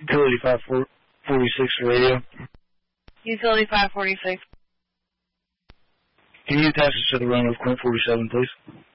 Utility 546 radio. Utility 546. Can you attach us to the run of Quint 47, please?